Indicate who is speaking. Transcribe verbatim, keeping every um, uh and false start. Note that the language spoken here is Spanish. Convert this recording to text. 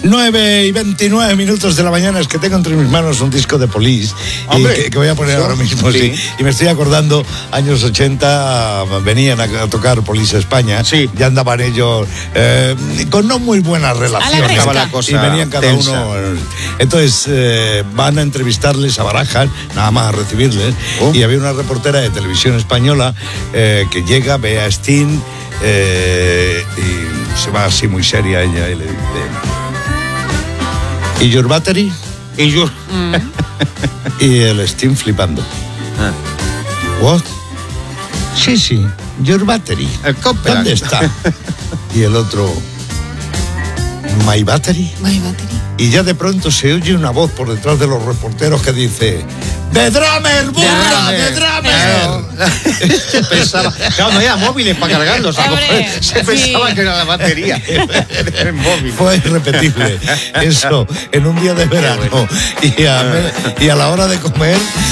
Speaker 1: nueve y veintinueve minutos de la mañana. Es que tengo entre mis manos un disco de Police y que, que voy a poner ahora mismo, sí. sí. Y me estoy acordando, años ochenta, venían a, a tocar Police España.
Speaker 2: Sí.
Speaker 1: Ya andaban ellos eh, con no muy buenas relaciones.
Speaker 2: Estaba la cosa
Speaker 1: y venían cada tensa. uno. Entonces eh, van a entrevistarles a Barajas, nada más a recibirles. Oh. Y había una reportera de televisión española eh, que llega, ve a Sting eh, y se va así muy seria ella y le dice: ¿y your battery?
Speaker 2: Y your...
Speaker 1: Mm. Y el Sting flipando.
Speaker 2: Ah.
Speaker 1: What? Sí, sí, your battery.
Speaker 2: El
Speaker 1: ¿Dónde está? Y el otro: my battery.
Speaker 3: My battery.
Speaker 1: Y ya de pronto se oye una voz por detrás de los reporteros que dice: ¡de Drummer, burra! ¡de Drummer!
Speaker 2: Se pensaba, claro, no había móviles para cargarlos, a lo mejor se pensaba sí. que era la batería el móvil.
Speaker 1: Fue irrepetible eso en un día de verano y a, y a la hora de comer.